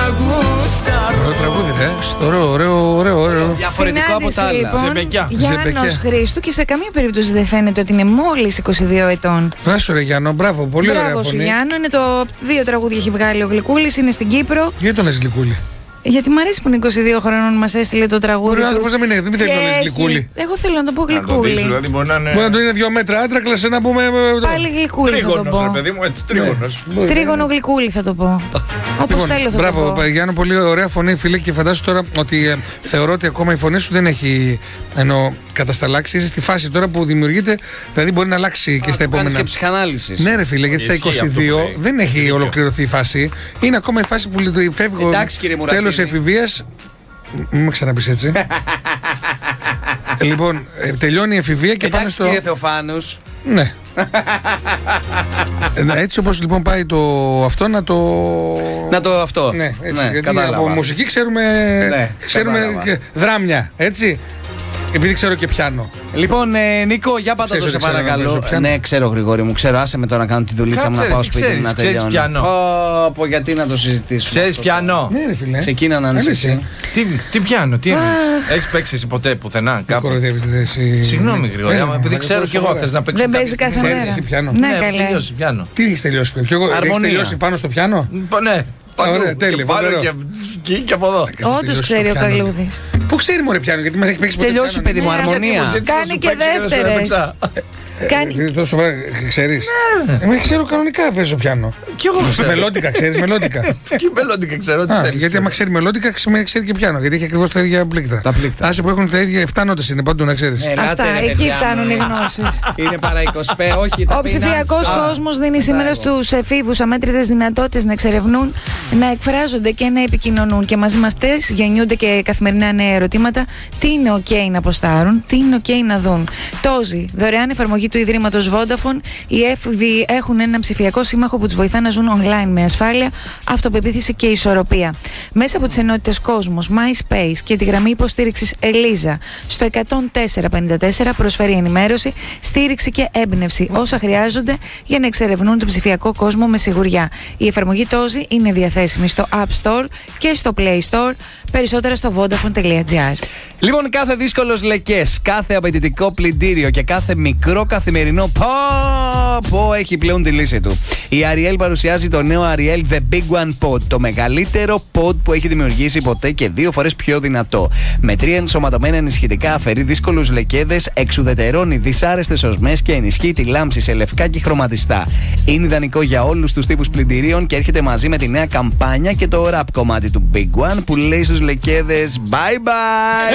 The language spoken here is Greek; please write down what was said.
γουστάρω. Ωραίο. Διαφορετικό από τα άλλα. Λοιπόν, Γιάννος Χρήστου και σε καμία περίπτωση δεν φαίνεται ότι είναι μόλις 22 ετών. Να σου ρε Γιάννο, μπράβο, πολύ ωραία φωνή. Μπράβο σου Γιάννο, είναι το 2 τραγούδια έχει βγάλει ο Γλυκούλης, είναι στην Κύπρο. Γιατί τον λες Γλυκούλη? Γιατί μ' αρέσει που είναι 22 χρονών, μας έστειλε το τραγούδι. Πώς να μην θέλει να το λες Γλυκούλη. Εγώ θέλω να το πω Γλυκούλη. Δηλαδή μπορεί να το είναι 2 μέτρα άντρακλας, να πούμε. Πάλι Γλυκούλη θα το πω. Τρίγωνος, παιδί μου, έτσι, τρίγωνος. Τρίγωνο Γλυκούλη θα το πω. Όπως θέλω θα το πω. Μπράβο, Γιάννο, πολύ ωραία φωνή, φίλε, και φαντάσου τώρα ότι θεωρώ ότι ακόμα η φωνή σου δεν έχει κατασταλάξει. Είσαι στη φάση τώρα που δημιουργείται, δηλαδή μπορεί να αλλάξει και στα επόμενα. Κάνεις και ψυχανάλυση. Ναι, ρε φίλε, γιατί στα 22 δεν έχει ολοκληρωθεί η φάση. Είναι ακόμα η φάση που φεύγω τέλος εφηβείας. Μην με ξαναπείς έτσι. Λοιπόν, τελειώνει η εφηβεία και πάμε στο. Κύριε Θεοφάνους. Ναι. Έτσι όπως λοιπόν πάει το αυτό να το αυτό. Ναι, έτσι, γιατί από μουσική ξέρουμε δράμια, έτσι. Επειδή ξέρω και πιάνω. Λοιπόν, Νίκο, για πάτα το σε παρακαλώ. Ναι, ξέρω Γρηγόρη μου, ξέρω. Άσε με τώρα να κάνω τη δουλίτσα μου να πάω σπίτι μου να τελειώνω. Γιατί να το συζητήσουμε. Ξέρεις πιανό. Ναι, ρε φίλε. Ξεκίνα να είσαι εσύ. Τι πιάνο, τι εννοείς? Έχεις παίξει εσύ ποτέ πουθενά κάπου? Συγγνώμη Γρηγόρη, επειδή ξέρω κι εγώ θες να παίξεις. Δεν παίζει κάθε μέρα. Ναι, καλέ. Τι έχεις τελειώσει? Έχεις τελειώσει πάνω στο πιάνο? Ναι. Ωραία, τέλεια. Και από εδώ. Όντως ξέρει ο Καλούδης. Πού ξέρει μωρέ πιάνο, γιατί μας έχει παίξει ποτέ. Τελειώσει παιδί μου, αρμονία. Κάνει και δεύτερες. Τόσο σοβαρά, ξέρεις? Εγώ ξέρω κανονικά παίζω πιάνο. Κι εγώ ξέρω. Μελόντικα, ξέρεις μελόντικα. Τι μελόντικα ξέρω, τι θέλεις. Γιατί άμα ξέρει μελόντικα, ξέρει και πιάνο. Γιατί έχει ακριβώς τα ίδια πλήκτρα. Τα πλήκτρα. Άσε που έχουν τα ίδια 7 νότες είναι παντού, να ξέρεις. Αυτά, εκεί φτάνουν οι γνώσεις. Είναι παρά 25, όχι. Ο ψηφιακός κόσμος δίνει σήμερα στους εφήβους αμέτρητες δυνατότητες να εξερευνούν, να εκφράζονται και να επικοινωνούν. Και μαζί με αυτές γεννιούνται και καθημερινά νέα ερωτήματα. Τι είναι OK να αποστάρουν, τι είναι OK να δουν. Τόζι, δωρεάν εφαρμογή του Ιδρύματος Vodafone, οι έφηβοι έχουν έναν ψηφιακό σύμμαχο που τους βοηθά να ζουν online με ασφάλεια, αυτοπεποίθηση και ισορροπία. Μέσα από τις ενότητες Κόσμος, MySpace και τη γραμμή υποστήριξης Ελίζα στο 10454 προσφέρει ενημέρωση, στήριξη και έμπνευση, όσα χρειάζονται για να εξερευνούν τον ψηφιακό κόσμο με σιγουριά. Η εφαρμογή Τόζι είναι διαθέσιμη στο App Store και στο Play Store. Περισσότερα στο vodafone.gr. Λοιπόν, κάθε δύσκολος λεκές, κάθε απαιτητικό πλυντήριο και κάθε μικρό καθημερινό έχει πλέον τη λύση του. Η Ariel παρουσιάζει το νέο Ariel The Big One Pod, το μεγαλύτερο pod που έχει δημιουργήσει ποτέ και 2 φορές πιο δυνατό. Με 3 ενσωματωμένα ενισχυτικά αφαιρεί δύσκολους λεκέδες, εξουδετερώνει δυσάρεστες οσμές και ενισχύει τη λάμψη σε λευκά και χρωματιστά. Είναι ιδανικό για όλους τους τύπους πλυντηρίων και έρχεται μαζί με τη νέα καμπάνια και το rap κομμάτι του Big One που λέει στους λεκέδες bye bye.